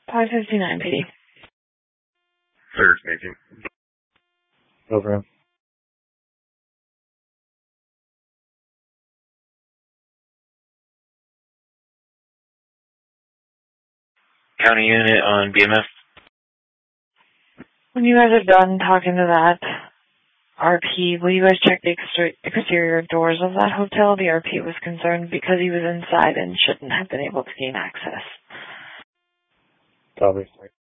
559 PD. Third speaking. Over. County unit on BMS. When you guys are done talking to that RP, will you guys check the exterior doors of that hotel? The RP was concerned because he was inside and shouldn't have been able to gain access. Obviously.